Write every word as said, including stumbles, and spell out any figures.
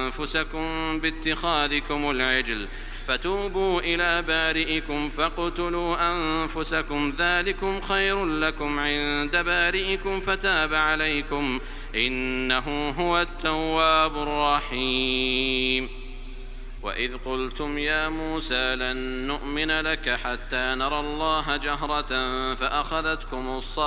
أنفسكم باتخاذكم العجل فتوبوا إلى بارئكم فاقتلوا أنفسكم ذلكم خير لكم عند بارئكم فتاب عليكم إنه هو التواب الرحيم. وإذ قلتم يا موسى لن نؤمن لك حتى نرى الله جهرة فأخذتكم الصاعقة